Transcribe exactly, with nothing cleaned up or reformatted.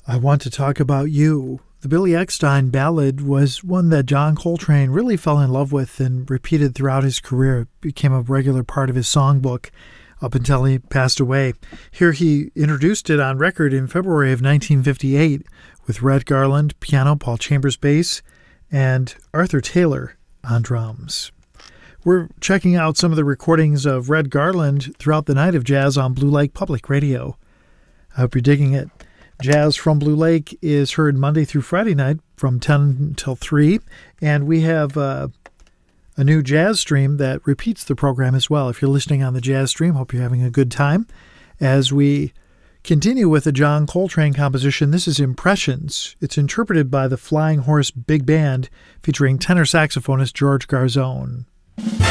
I Want to Talk About You. The Billy Eckstine ballad was one that John Coltrane really fell in love with and repeated throughout his career. It became a regular part of his songbook up until he passed away. Here he introduced it on record in February of nineteen fifty-eight with Red Garland, piano, Paul Chambers bass, and Arthur Taylor on drums. We're checking out some of the recordings of Red Garland throughout the night of jazz on Blue Lake Public Radio. I hope you're digging it. Jazz from Blue Lake is heard Monday through Friday night from ten until three, and we have uh, a new jazz stream that repeats the program as well. If you're listening on the jazz stream, hope you're having a good time. As we continue with a John Coltrane composition, this is Impressions. It's interpreted by the Flying Horse Big Band featuring tenor saxophonist George Garzone.